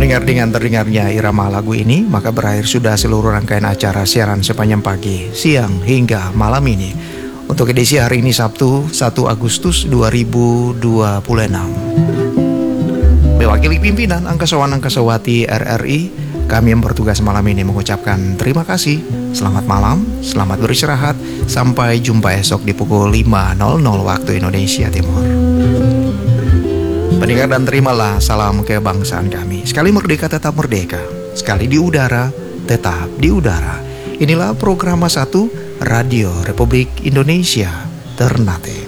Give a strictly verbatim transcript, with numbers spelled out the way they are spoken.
Mendengar dengan terdengarnya irama lagu ini, maka berakhir sudah seluruh rangkaian acara siaran sepanjang pagi, siang, hingga malam ini. Untuk edisi hari ini Sabtu satu Agustus dua ribu dua puluh enam. Mewakili pimpinan Angkasawati R R I, kami yang bertugas malam ini mengucapkan terima kasih. Selamat malam, selamat beristirahat. Sampai jumpa esok di pukul lima waktu Indonesia Timur. Pendengar dan terimalah salam kebangsaan kami. Sekali merdeka tetap merdeka, sekali di udara tetap di udara. Inilah program satu Radio Republik Indonesia Ternate.